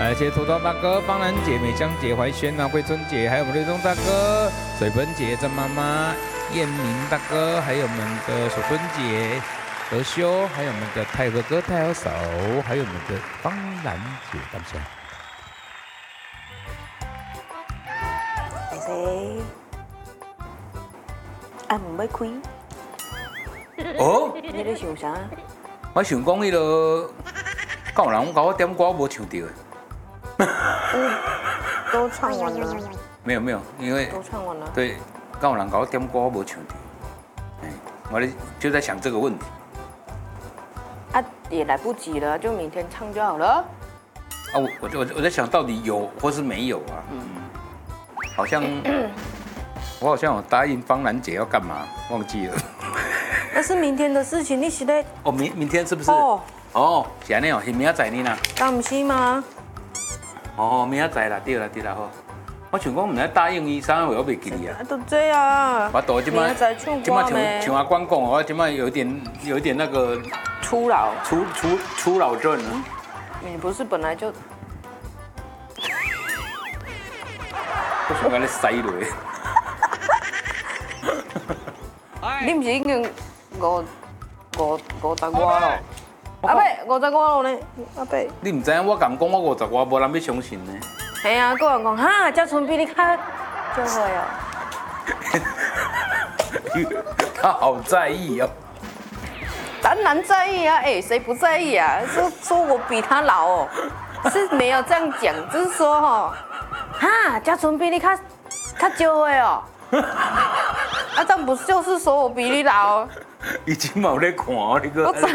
谢谢土豆大哥、方兰姐、美香姐、怀萱啊、桂春姐，还有我们瑞忠大哥、水盆姐、郑妈妈、燕明大哥，还有我们的守春姐、德修，还有我们的太和哥、太和嫂，还有我们的方兰姐，感谢。 谢谢。啊，唔要开。 哦， 你咧想啥？ 我想讲迄个，敢有人甲我点歌无唱到的？ 都唱完了。 没有，因为都唱完了。 对，敢有人甲我点歌无唱到？我就在想这个问题。 啊，也来不及了，就明天唱就好了。 啊，我在想到底有或是没有啊？好像我好像有答应方兰姐要干嘛，忘记了。 那是明天的事情，你是咧？ 哦，明天是不是？哦，是安尼哦，是明仔载呢啦。 敢唔是吗？ 哦，明仔载啦，对啦，好。我想讲，唔知答应伊啥话，我袂记哩啊。 都这样啊。 我到今麦像阿关讲，我今麦有一点那个初老症了。 你不是本来就？ 我想讲你塞落。 你唔是已经50外咯？阿伯50外咯呢？阿伯， 你唔知影我讲我50外，无人要相信呢。 系啊，个人讲哈，嘉纯比你较就会哦。 他好在意哦。 当然在意啊，哎，谁不在意啊？说我比他老哦，是没有这样讲，就是说哈，哈，嘉纯比你较就会哦。啊，这不就是说我比你老？ 已经冇在看哦，你个。 我知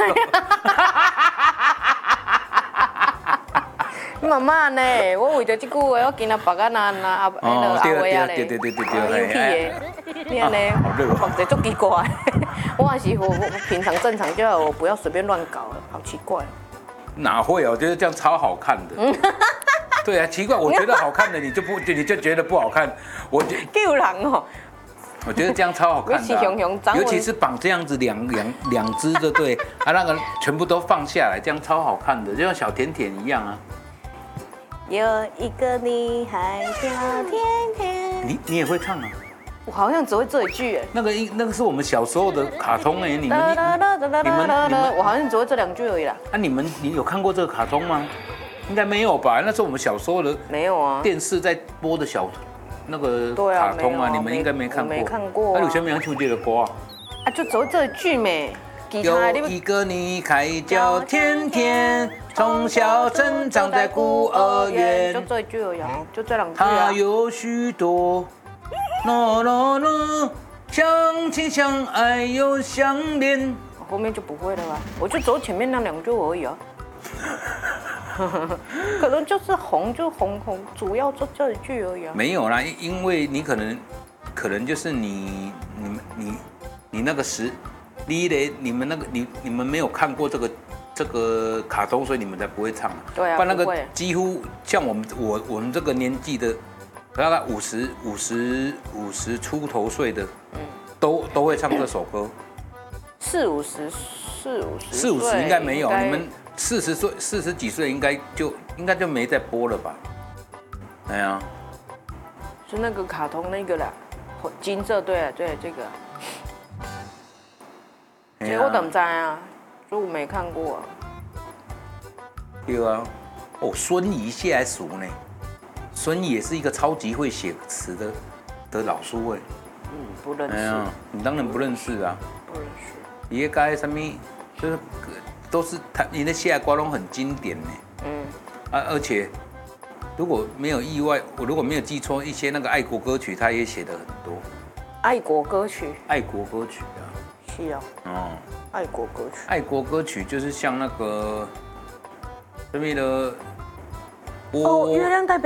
你妈妈呢？我为着这句话，我今日别个拿阿威啊嘞， 对， 有气的，你安尼，或者足奇怪。我还是我平常正常就好，我不要随便乱搞了，好奇怪。 哪会啊？我觉得这样超好看的。对啊，奇怪，我觉得好看的你就觉得不好看，我觉救人哦。 我觉得这样超好看的，尤其是绑这样子两只就对，啊那个全部都放下来，这样超好看的，就像小甜甜一样啊。 有一个女孩叫甜甜。 你也会唱啊？ 我好像只会这一句哎。 那个是我们小时候的卡通哎，你们， 我好像只会这2句而已啦。 啊，你有看过这个卡通吗？应该没有吧？那是我们小时候的。 没有啊。 电视在播的那个卡通啊，你们应该没看过。 没看过。 那有些没有唱这个歌啊？ 啊，就只会这一句没。 有一个女孩叫甜甜，从小生长在孤儿院。 就这一句而已，就这2句啊。 她有许多相亲相爱又相恋。 后面就不会了吧？我就走前面那2句而已啊。可能就是红，主要就这一句而已啊。 没有啦，因为你可能就是你那个你们没有看过这个卡通，所以你们才不会唱。 对啊， 不然那个几乎像我们这个年纪的，大概50出头岁的，都会唱这首歌。 40 应该没有，你们40几岁应该就没在播了吧？哎呀， 是那个卡通那个啦，金色，对啊，对这个。我怎么知啊？所以我没看过啊。 对啊，哦，孙怡现在熟呢。孙怡也是一个超级会写词的老叔哎。 不认识。哎呀，你当然不认识啊。 不认识。 也该什么，就是都是你的写的歌都很经典呢。而且如果没有意外，我如果没有记错，一些那个爱国歌曲他也写的很多。 爱国歌曲。 爱国歌曲啊。 是啊。爱国歌曲。 爱国歌曲就是像那个什么的。 月亮代